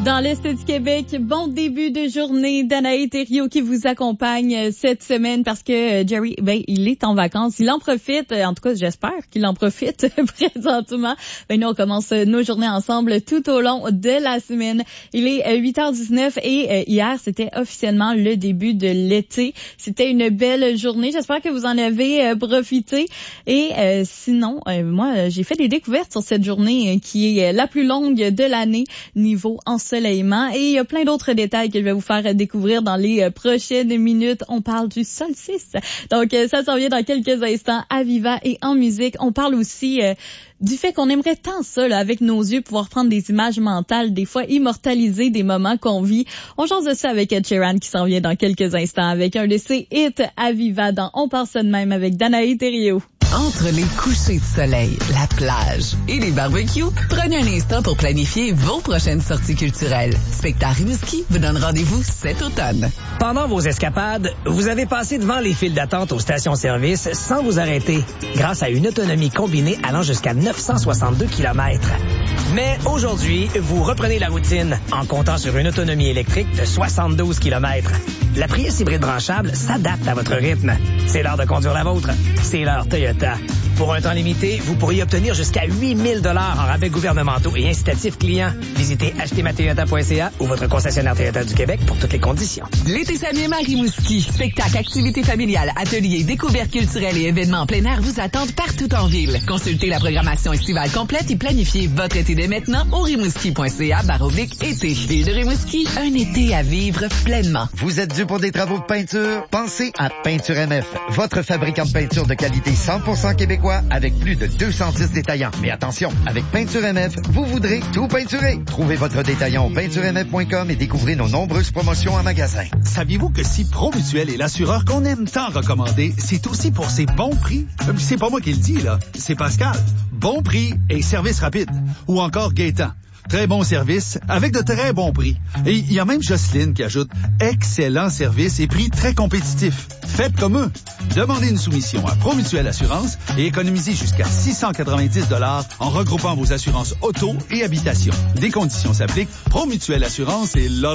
Dans l'Est du Québec, bon début de journée. Danae Thériault qui vous accompagne cette semaine parce que Jerry, il est en vacances. Il en profite. En tout cas, j'espère qu'il en profite présentement. Nous, on commence nos journées ensemble tout au long de la semaine. Il est 8h19 et hier, c'était officiellement le début de l'été. C'était une belle journée. J'espère que vous en avez profité. Et sinon, moi, j'ai fait des découvertes sur cette journée qui est la plus longue de l'année niveau ensoleillement. Et il y a plein d'autres détails que je vais vous faire découvrir dans les prochaines minutes. On parle du solstice. Donc, ça s'en vient dans quelques instants à Viva et en musique. On parle aussi du fait qu'on aimerait tant ça, là, avec nos yeux, pouvoir prendre des images mentales, des fois immortaliser des moments qu'on vit. On jase de ça avec Ed Sheeran qui s'en vient dans quelques instants avec un de ses hits à Viva dans On part ça de même avec Danae Thériault. Entre les couchers de soleil, la plage et les barbecues, prenez un instant pour planifier vos prochaines sorties culturelles. Spectacle Rimouski vous donne rendez-vous cet automne. Pendant vos escapades, vous avez passé devant les files d'attente aux stations-service sans vous arrêter, grâce à une autonomie combinée allant jusqu'à 962 km. Mais aujourd'hui, vous reprenez la routine en comptant sur une autonomie électrique de 72 km. La Prius hybride branchable s'adapte à votre rythme. C'est l'heure de conduire la vôtre. C'est l'heure Toyota. Pour un temps limité, vous pourriez obtenir jusqu'à 8 000 $ en rabais gouvernementaux et incitatifs clients. Visitez achetezmatoyota.ca ou votre concessionnaire Toyota du Québec pour toutes les conditions. L'été s'anime à Rimouski. Spectacles, activités familiales, ateliers, découvertes culturelles et événements en plein air vous attendent partout en ville. Consultez la programmation estivale complète et planifiez votre été dès maintenant au rimouski.ca/été. Ville de Rimouski, un été à vivre pleinement. Vous êtes dû pour des travaux de peinture? Pensez à Peinture MF, votre fabricant de peinture de qualité 100% québécois avec plus de 210 détaillants. Mais attention, avec Peinture MF, vous voudrez tout peinturer. Trouvez votre détaillant au peinturemf.com et découvrez nos nombreuses promotions en magasin. Saviez-vous que si Promutuel est l'assureur qu'on aime tant recommander, c'est aussi pour ses bons prix? C'est pas moi qui le dis, là. C'est Pascal. Bon prix et service rapide. Ou encore Gaétan. Très bon service avec de très bons prix. Et il y a même Jocelyne qui ajoute excellent service et prix très compétitifs. Faites comme eux. Demandez une soumission à Promutuel Assurance et économisez jusqu'à 690 $ en regroupant vos assurances auto et habitation. Des conditions s'appliquent. Promutuel Assurance et la.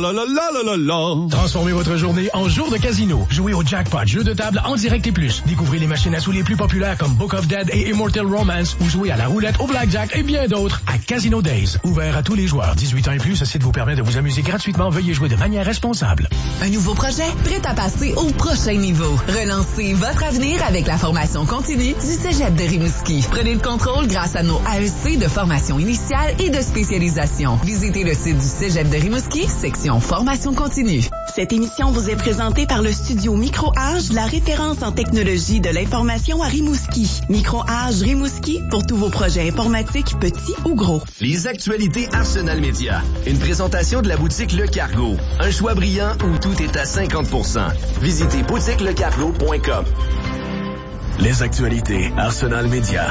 Transformez votre journée en jour de casino. Jouez au jackpot, jeu de table en direct et plus. Découvrez les machines à sous les plus populaires comme Book of Dead et Immortal Romance ou jouez à la roulette, au blackjack et bien d'autres à Casino Days. Ouvert à tous les joueurs. 18 ans et plus, ceci vous permet de vous amuser gratuitement. Veuillez jouer de manière responsable. Un nouveau projet prêt à passer au prochain niveau. Relancez votre avenir avec la formation continue du Cégep de Rimouski. Prenez le contrôle grâce à nos AEC de formation initiale et de spécialisation. Visitez le site du Cégep de Rimouski, section formation continue. Cette émission vous est présentée par le studio Micro-Age, la référence en technologie de l'information à Rimouski. Micro-Age Rimouski pour tous vos projets informatiques, petits ou gros. Les actualités Arsenal Média. Une présentation de la boutique Le Cargo. Un choix brillant où tout est à 50%. Visitez boutiquelecargo.com. Les actualités Arsenal Média.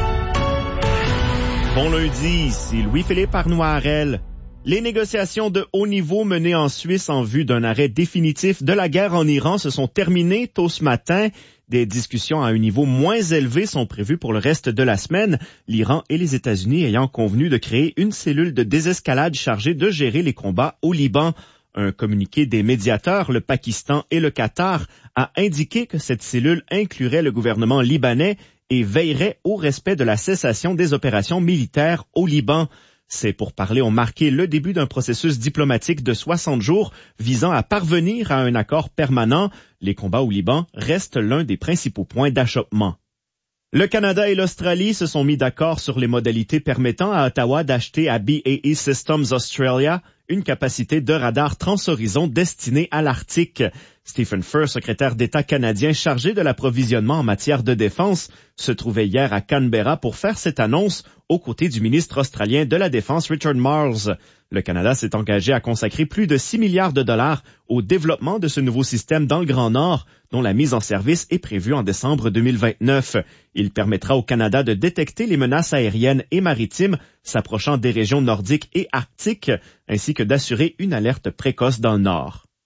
Bon lundi, ici Louis-Philippe Arnoirel. Les négociations de haut niveau menées en Suisse en vue d'un arrêt définitif de la guerre en Iran se sont terminées tôt ce matin. Des discussions à un niveau moins élevé sont prévues pour le reste de la semaine, l'Iran et les États-Unis ayant convenu de créer une cellule de désescalade chargée de gérer les combats au Liban. Un communiqué des médiateurs, le Pakistan et le Qatar, a indiqué que cette cellule inclurait le gouvernement libanais et veillerait au respect de la cessation des opérations militaires au Liban. Ces pourparlers ont marqué le début d'un processus diplomatique de 60 jours visant à parvenir à un accord permanent. Les combats au Liban restent l'un des principaux points d'achoppement. Le Canada et l'Australie se sont mis d'accord sur les modalités permettant à Ottawa d'acheter à BAE Systems Australia une capacité de radar transhorizon destinée à l'Arctique. Stephen Furr, secrétaire d'État canadien chargé de l'approvisionnement en matière de défense, se trouvait hier à Canberra pour faire cette annonce aux côtés du ministre australien de la Défense Richard Marles. Le Canada s'est engagé à consacrer plus de 6 milliards de dollars au développement de ce nouveau système dans le Grand Nord, dont la mise en service est prévue en décembre 2029. Il permettra au Canada de détecter les menaces aériennes et maritimes s'approchant des régions nordiques et arctiques, ainsi que d'assurer une alerte précoce dans le Nord.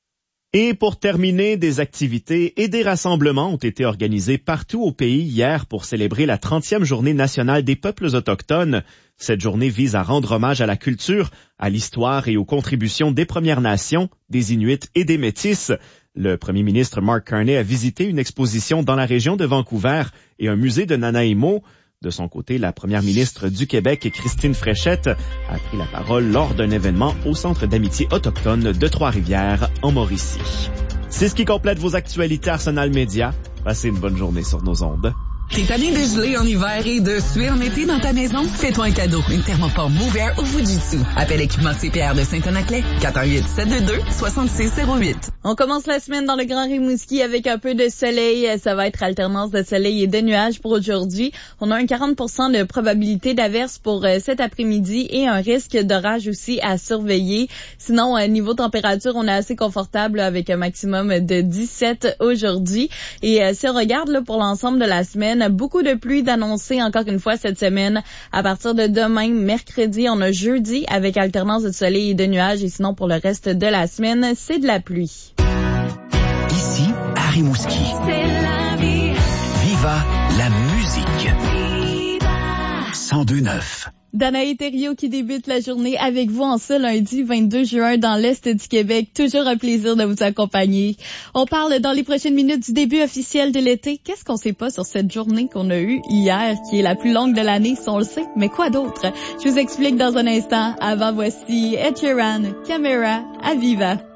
Et pour terminer, des activités et des rassemblements ont été organisés partout au pays hier pour célébrer la 30e journée nationale des peuples autochtones. Cette journée vise à rendre hommage à la culture, à l'histoire et aux contributions des Premières Nations, des Inuits et des Métis. Le premier ministre Mark Carney a visité une exposition dans la région de Vancouver et un musée de Nanaimo. De son côté, la première ministre du Québec, Christine Fréchette, a pris la parole lors d'un événement au Centre d'amitié autochtone de Trois-Rivières, en Mauricie. C'est ce qui complète vos actualités Arsenal Média. Passez une bonne journée sur nos ondes. T'es tanné de geler en hiver et de suer en été dans ta maison? Fais-toi un cadeau, une thermopompe Mover ou Fujitsu. Appelle Équipement CPR de Saint-Onaclet, 418-722-6608. On commence la semaine dans le Grand Rimouski avec un peu de soleil. Ça va être alternance de soleil et de nuages pour aujourd'hui. On a un 40% de probabilité d'averse pour cet après-midi et un risque d'orage aussi à surveiller. Sinon, niveau température, on est assez confortable avec un maximum de 17 aujourd'hui. Et si on regarde là, pour l'ensemble de la semaine, beaucoup de pluie d'annoncer encore une fois cette semaine. À partir de demain, mercredi, on a jeudi avec alternance de soleil et de nuages. Et sinon, pour le reste de la semaine, c'est de la pluie. Ici, à Rimouski. C'est la vie. Viva la musique. Viva. 102.9. Danae Thériault qui débute la journée avec vous en ce lundi 22 juin dans l'Est du Québec. Toujours un plaisir de vous accompagner. On parle dans les prochaines minutes du début officiel de l'été. Qu'est-ce qu'on sait pas sur cette journée qu'on a eue hier, qui est la plus longue de l'année, si on le sait, mais quoi d'autre? Je vous explique dans un instant. Avant, voici Ed Sheeran, Camera, Aviva.